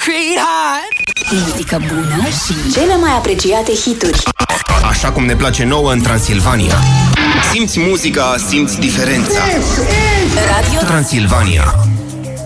Creed hard. Muzică bună și cele mai apreciate hituri. Așa cum ne place nouă în Transilvania. Simți muzica, simți diferența. Radio Transilvania.